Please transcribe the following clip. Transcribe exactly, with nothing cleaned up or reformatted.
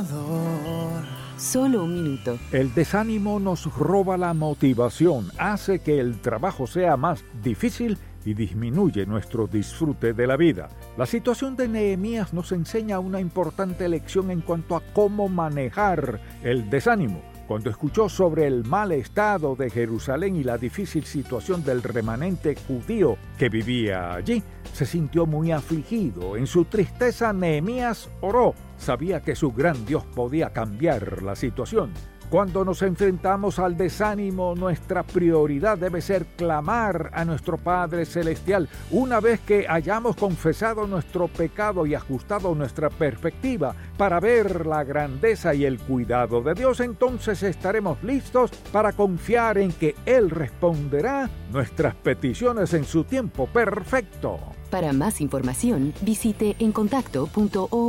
Salvador. Solo un minuto. El desánimo nos roba la motivación, hace que el trabajo sea más difícil y disminuye nuestro disfrute de la vida. La situación de Nehemías nos enseña una importante lección en cuanto a cómo manejar el desánimo. Cuando escuchó sobre el mal estado de Jerusalén y la difícil situación del remanente judío que vivía allí, se sintió muy afligido. En su tristeza, Nehemías oró. Sabía que su gran Dios podía cambiar la situación. Cuando nos enfrentamos al desánimo, nuestra prioridad debe ser clamar a nuestro Padre Celestial. Una vez que hayamos confesado nuestro pecado y ajustado nuestra perspectiva para ver la grandeza y el cuidado de Dios, entonces estaremos listos para confiar en que Él responderá nuestras peticiones en su tiempo perfecto. Para más información, visite encontacto punto org.